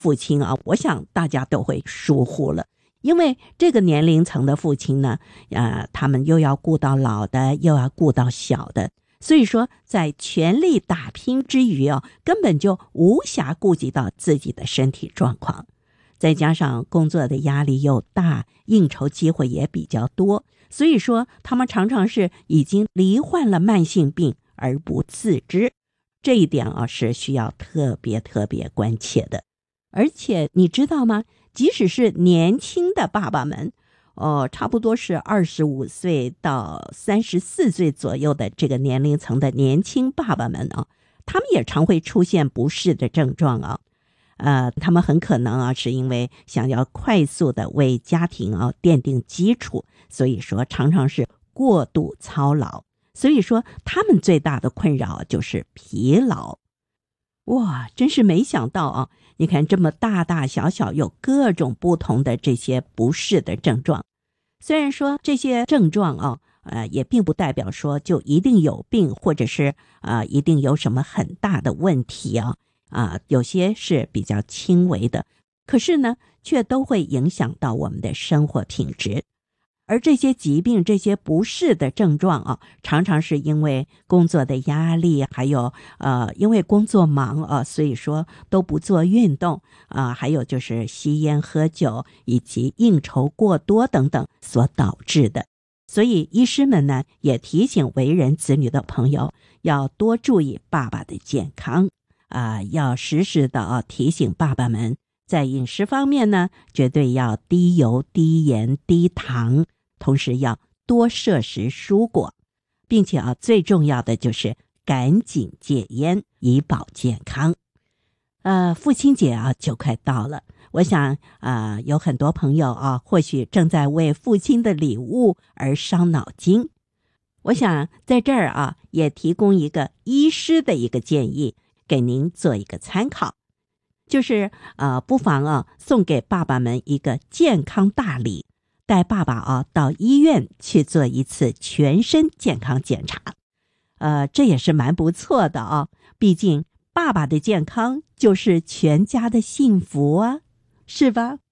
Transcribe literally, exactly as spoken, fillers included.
父亲啊，我想大家都会疏忽了。因为这个年龄层的父亲呢，呃，他们又要顾到老的，又要顾到小的，所以说在全力打拼之余哦，根本就无暇顾及到自己的身体状况。再加上工作的压力又大，应酬机会也比较多，所以说他们常常是已经罹患了慢性病而不自知。这一点啊，是需要特别特别关切的。而且你知道吗？即使是年轻的爸爸们，哦，差不多是二十五岁到三十四岁左右的这个年龄层的年轻爸爸们啊，他们也常会出现不适的症状啊。呃，他们很可能啊，是因为想要快速的为家庭啊奠定基础，所以说常常是过度操劳。所以说他们最大的困扰就是疲劳。哇，真是没想到啊！你看这么大大小小有各种不同的这些不适的症状，虽然说这些症状啊，呃，也并不代表说就一定有病，或者是啊、呃、一定有什么很大的问题啊啊、呃，有些是比较轻微的，可是呢，却都会影响到我们的生活品质。而这些疾病、这些不适的症状啊，常常是因为工作的压力，还有呃，因为工作忙啊，所以说都不做运动啊、呃，还有就是吸烟、喝酒以及应酬过多等等所导致的。所以医师们呢，也提醒为人子女的朋友要多注意爸爸的健康啊、呃，要时时的啊提醒爸爸们，在饮食方面呢，绝对要低油、低盐、低糖。同时要多摄食蔬果，并且啊，最重要的就是赶紧戒烟，以保健康。呃，父亲节啊就快到了，我想啊、呃，有很多朋友啊，或许正在为父亲的礼物而伤脑筋。我想在这儿啊，也提供一个医师的一个建议，给您做一个参考，就是呃，不妨啊，送给爸爸们一个健康大礼。带爸爸啊到医院去做一次全身健康检查，呃，这也是蛮不错的啊。毕竟爸爸的健康就是全家的幸福啊，是吧？